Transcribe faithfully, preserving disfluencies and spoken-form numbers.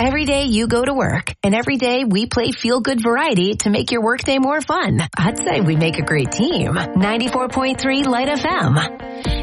Every day you go to work, and every day we play feel-good variety to make your workday more fun. I'd say we make a great team. ninety-four point three Light F M.